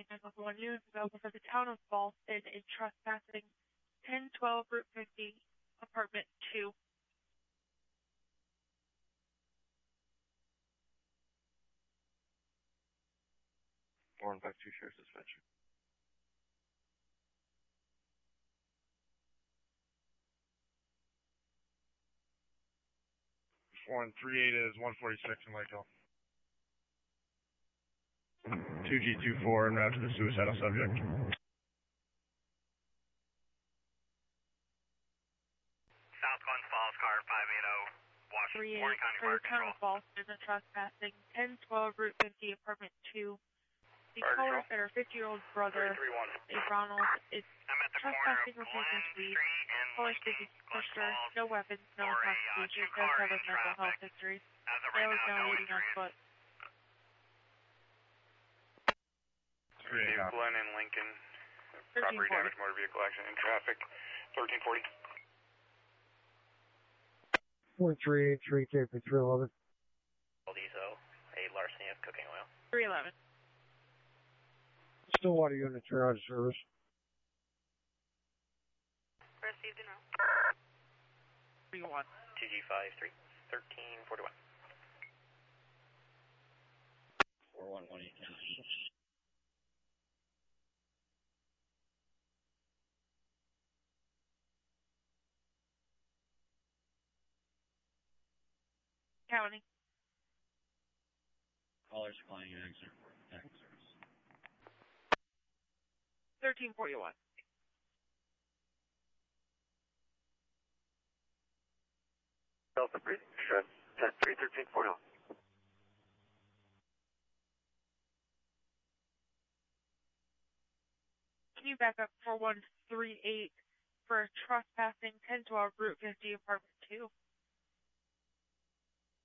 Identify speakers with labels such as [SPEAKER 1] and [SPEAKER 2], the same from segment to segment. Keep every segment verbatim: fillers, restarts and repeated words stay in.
[SPEAKER 1] County nine one one news available for the town of Ballston in trespassing ten twelve Route fifty, apartment two.
[SPEAKER 2] four one five two, Sheriff's Dispatcher. four one three eight is one forty-six in Lakeville. two G two four en route to the suicidal subject.
[SPEAKER 3] South Glens Falls, car five eighty, Washington, Warren County
[SPEAKER 1] For
[SPEAKER 3] Fire
[SPEAKER 1] the town
[SPEAKER 3] Control.
[SPEAKER 1] of Ballston in trespassing ten twelve Route fifty, apartment two. The
[SPEAKER 3] Fire
[SPEAKER 1] caller
[SPEAKER 3] Control.
[SPEAKER 1] said her fifty-year-old brother,
[SPEAKER 3] three three one.
[SPEAKER 1] Dave Ronald, is
[SPEAKER 3] I'm at the corner of
[SPEAKER 1] trespassing, refusing
[SPEAKER 3] Glen
[SPEAKER 1] to leave.
[SPEAKER 3] Street and
[SPEAKER 1] Caller
[SPEAKER 3] Lincoln,
[SPEAKER 1] stated
[SPEAKER 3] Glens
[SPEAKER 1] sister,
[SPEAKER 3] Falls.
[SPEAKER 1] no weapons, no
[SPEAKER 3] for a, uh,
[SPEAKER 1] intoxication,
[SPEAKER 3] two-car
[SPEAKER 1] does have a
[SPEAKER 3] in
[SPEAKER 1] mental health
[SPEAKER 3] traffic.
[SPEAKER 1] history.
[SPEAKER 3] As of
[SPEAKER 1] Male
[SPEAKER 3] right
[SPEAKER 1] is
[SPEAKER 3] now,
[SPEAKER 1] now
[SPEAKER 3] no
[SPEAKER 1] waiting on
[SPEAKER 3] injuries.
[SPEAKER 1] foot.
[SPEAKER 2] three eight.
[SPEAKER 3] Glen and Lincoln,
[SPEAKER 1] thirteen
[SPEAKER 3] property
[SPEAKER 1] forty.
[SPEAKER 3] damage, motor vehicle accident in traffic, thirteen forty.
[SPEAKER 4] Four three eight three K for three eleven.
[SPEAKER 3] Diesel, a larceny of cooking oil.
[SPEAKER 1] three eleven.
[SPEAKER 4] Stillwater units are out of service.
[SPEAKER 1] Received and out. three one.
[SPEAKER 3] two G five three, thirteen forty-one. four one one eight.
[SPEAKER 1] County.
[SPEAKER 3] Callers calling an exit for tax service.
[SPEAKER 1] thirteen forty-one.
[SPEAKER 2] Delta three, ten three, thirteen forty-one.
[SPEAKER 1] Can you back up four one three eight for trespassing ten twelve Route fifty, apartment two?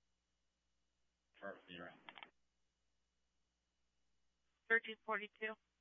[SPEAKER 3] For zero.
[SPEAKER 1] thirteen forty-two.